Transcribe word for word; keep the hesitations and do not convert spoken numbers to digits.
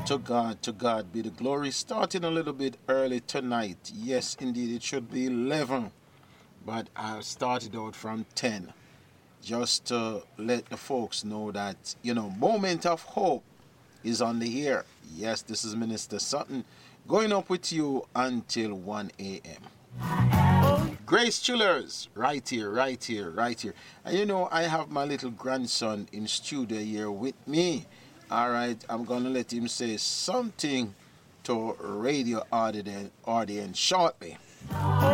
To God, to God be the glory. Starting a little bit early tonight. Yes, indeed, it should be eleven, but I started out from ten just to let the folks know that, you know, moment of hope is on the air. Yes, this is Minister Sutton going up with you until one a m. Grace Chillers, right here, right here, right here. And you know, I have my little grandson in studio here with me. All right, I'm gonna let him say something to radio audience, audience shortly.